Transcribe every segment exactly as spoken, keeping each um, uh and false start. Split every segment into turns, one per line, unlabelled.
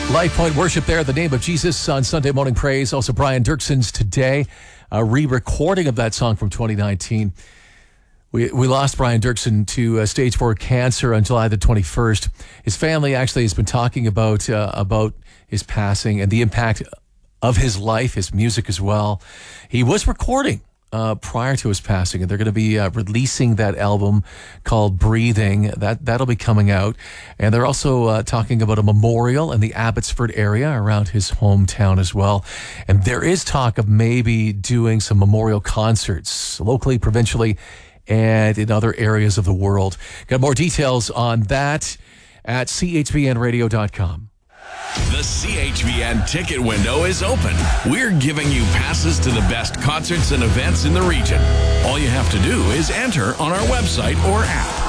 Life Point Worship there, the name of Jesus on Sunday Morning Praise. Also Brian Dirkson's Today, a re-recording of that song from twenty nineteen. We we lost Brian Dirkson to uh, stage four cancer on July the twenty-first. His family actually has been talking about uh, about his passing and the impact of his life, his music as well. He was recording uh, prior to his passing, and they're going to be uh, releasing that album called Breathing. That, that'll be coming out. And they're also uh, talking about a memorial in the Abbotsford area around his hometown as well. And there is talk of maybe doing some memorial concerts locally, provincially, and in other areas of the world. Got more details on that at c h v n radio dot com.
The C H V N ticket window is open. We're giving you passes to the best concerts and events in the region. All you have to do is enter on our website or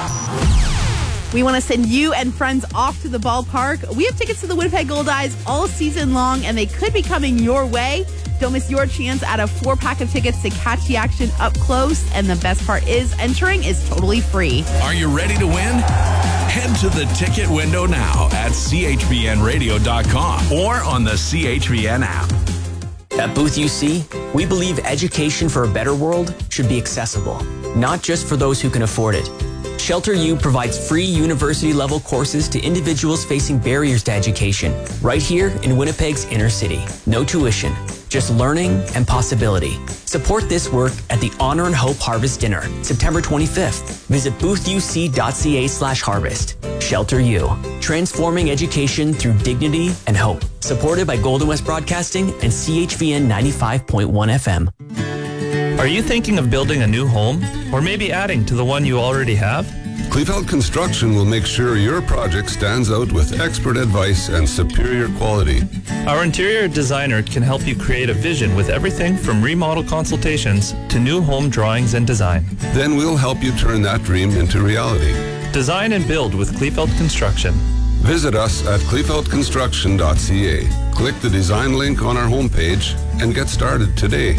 app.
We want to send you and friends off to the ballpark. We have tickets to the Winnipeg Goldeyes all season long, and they could be coming your way. Don't miss your chance at a four-pack of tickets to catch the action up close. And the best part is, entering is totally free.
Are you ready to win? Head to the ticket window now at c h v n radio dot com or on the C H V N app.
At Booth U C, we believe education for a better world should be accessible, not just for those who can afford it. Shelter U provides free university-level courses to individuals facing barriers to education, right here in Winnipeg's inner city. No tuition, just learning and possibility. Support this work at the Honor and Hope Harvest Dinner, September twenty-fifth. Visit booth u c dot c a slash harvest. Shelter U, transforming education through dignity and hope. Supported by Golden West Broadcasting and C H V N ninety-five point one F M.
Are you thinking of building a new home or maybe adding to the one you already have?
Kleefeld Construction will make sure your project stands out with expert advice and superior quality.
Our interior designer can help you create a vision with everything from remodel consultations to new home drawings and design.
Then we'll help you turn that dream into reality.
Design and build with Kleefeld Construction.
Visit us at kleefeld construction dot c a. Click the design link on our homepage and get started today.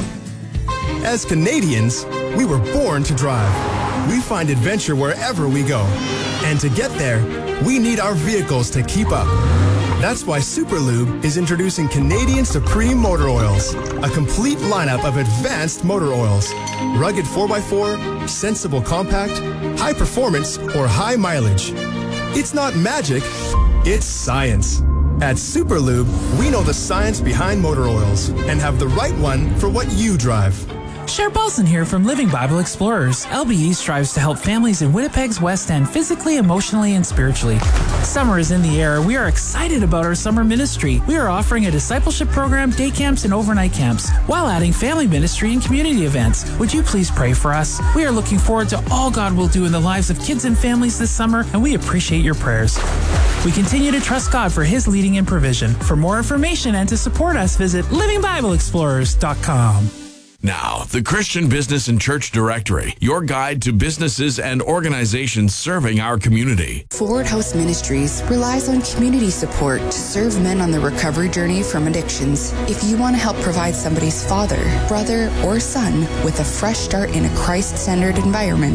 As Canadians, we were born to drive. We find adventure wherever we go. And to get there, we need our vehicles to keep up. That's why Superlube is introducing Canadian Supreme Motor Oils, a complete lineup of advanced motor oils. Rugged four by four, sensible compact, high performance, or high mileage. It's not magic, it's science. At Superlube, we know the science behind motor oils and have the right one for what you drive.
Cher Paulson here from Living Bible Explorers. L B E strives to help families in Winnipeg's West End physically, emotionally, and spiritually. Summer is in the air. We are excited about our summer ministry. We are offering a discipleship program, day camps, and overnight camps, while adding family ministry and community events. Would you please pray for us? We are looking forward to all God will do in the lives of kids and families this summer, and we appreciate your prayers. We continue to trust God for His leading and provision. For more information and to support us, visit living bible explorers dot com.
Now, the Christian Business and Church Directory, your guide to businesses and organizations serving our community.
Forward House Ministries relies on community support to serve men on the recovery journey from addictions. If you want to help provide somebody's father, brother, or son with a fresh start in a Christ-centered environment,